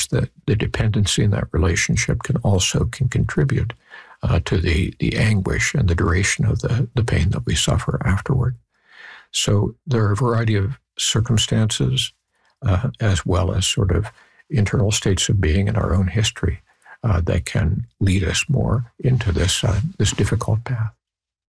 that the dependency in that relationship can contribute to the anguish and the duration of the pain that we suffer afterward. So there are a variety of circumstances, as well as sort of internal states of being in our own history that can lead us more into this difficult path.